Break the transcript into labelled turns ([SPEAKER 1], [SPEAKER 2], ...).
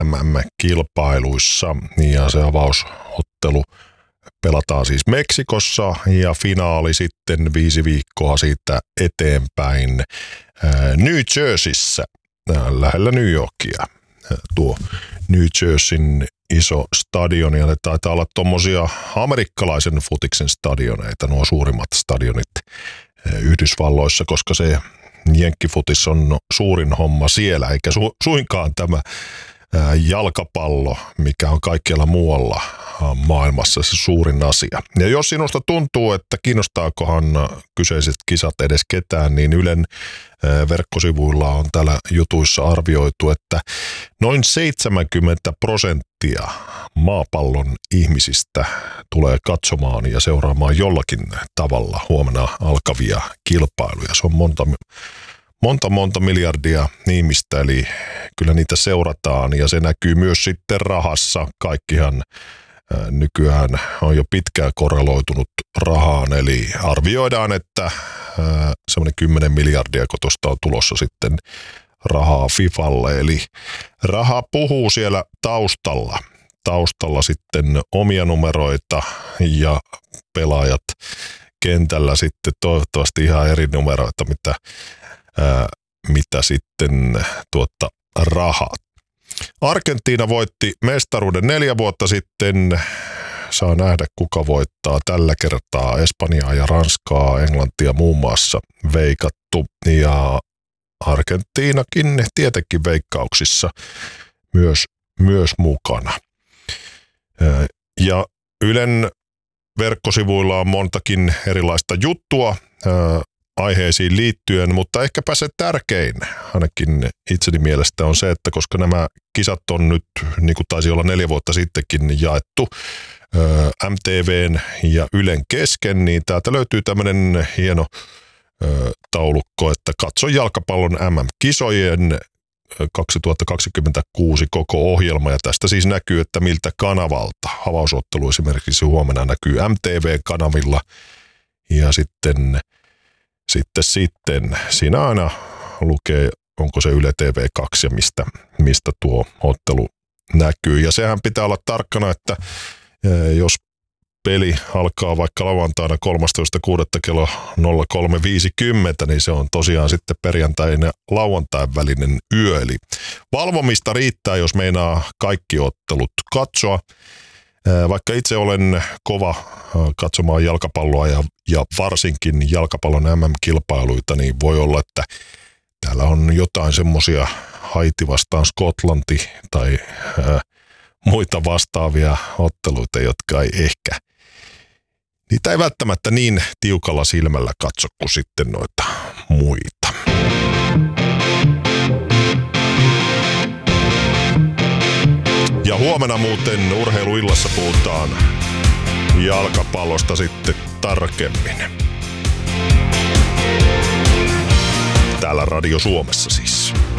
[SPEAKER 1] MM-kilpailuissa ja se avausottelu pelataan siis Meksikossa ja finaali sitten 5 viikkoa siitä eteenpäin New Jerseyssä lähellä New Yorkia. Tuo New Jerseyn iso stadion ja ne taitaa olla tommosia amerikkalaisen futiksen stadioneita, nuo suurimmat stadionit Yhdysvalloissa, koska se jenkkifutis on suurin homma siellä, eikä suinkaan tämä jalkapallo, mikä on kaikkialla muualla maailmassa se suurin asia. Ja jos sinusta tuntuu, että kiinnostaakohan kyseiset kisat edes ketään, niin Ylen verkkosivuilla on täällä jutuissa arvioitu, että noin 70% maapallon ihmisistä tulee katsomaan ja seuraamaan jollakin tavalla huomenna alkavia kilpailuja. Se on monta miljardia ihmistä, eli kyllä niitä seurataan ja se näkyy myös sitten rahassa. Kaikkihan nykyään on jo pitkään korreloitunut rahaan, eli arvioidaan, että semmoinen 10 miljardia, kun tuosta on tulossa sitten rahaa FIFAlle, eli raha puhuu siellä taustalla sitten omia numeroita ja pelaajat kentällä sitten toivottavasti ihan eri numeroita, mitä sitten rahat. Argentiina voitti mestaruuden 4 vuotta sitten. Saa nähdä, kuka voittaa tällä kertaa. Espanjaa ja Ranskaa, Englantia muun muassa veikattu. Ja Argentiinakin tietenkin veikkauksissa myös mukana. Ja Ylen verkkosivuilla on montakin erilaista juttua aiheisiin liittyen, mutta ehkäpä se tärkein ainakin itseni mielestä on se, että koska nämä kisat on nyt, niin kuin taisi olla 4 vuotta sittenkin jaettu MTVn ja Ylen kesken, niin täältä löytyy tämmöinen hieno taulukko, että katso jalkapallon MM-kisojen 2026 koko ohjelma, ja tästä siis näkyy, että miltä kanavalta. Avausottelu esimerkiksi huomenna näkyy MTV-kanavilla, ja sitten siinä aina lukee, onko se Yle TV2 ja mistä tuo ottelu näkyy. Ja sehän pitää olla tarkkana, että jos peli alkaa vaikka lauantaina 13.6. kello 03.50, niin se on tosiaan sitten perjantain ja lauantain välinen yö. Eli valvomista riittää, jos meinaa kaikki ottelut katsoa. Vaikka itse olen kova katsomaan jalkapalloa ja varsinkin jalkapallon MM-kilpailuita, niin voi olla, että täällä on jotain semmoisia Haiti vastaan Skotlanti tai muita vastaavia otteluita, jotka ei ehkä, niitä ei välttämättä niin tiukalla silmällä katso kuin sitten noita muita. Ja huomenna muuten urheiluillassa puhutaan jalkapallosta sitten tarkemmin. Täällä Radio Suomessa siis.